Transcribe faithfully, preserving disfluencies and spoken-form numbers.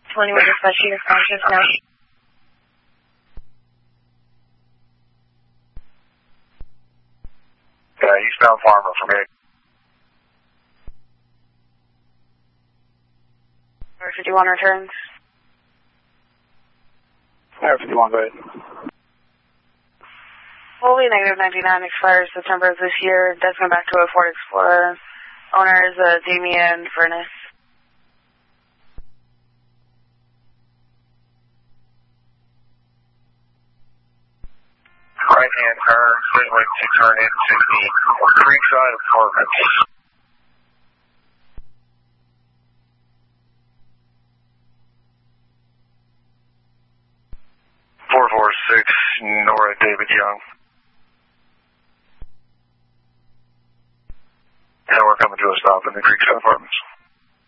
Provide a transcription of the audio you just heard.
twenty-one dispatch, your conscious now. Yeah, eastbound Farmer for me. Tower fifty-one returns. Tower fifty-one, go ahead. Fully negative ninety-nine expires September of this year. That's going back to a Ford Explorer. Owner is uh, Damian Furness. Right hand turn, signaling to turn into the Creekside Apartments. four four six, Nora David Young. And we're coming to a stop in the Creekside Apartments.